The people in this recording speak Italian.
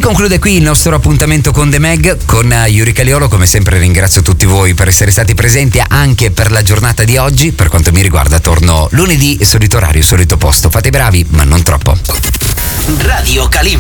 conclude qui il nostro appuntamento con The Mag, con Yuri Caliolo. Come sempre ringrazio tutti voi per essere stati presenti anche per la giornata di oggi. Per quanto mi riguarda torno lunedì, solito orario, solito posto. Fate i bravi, ma non troppo. Radio Calima.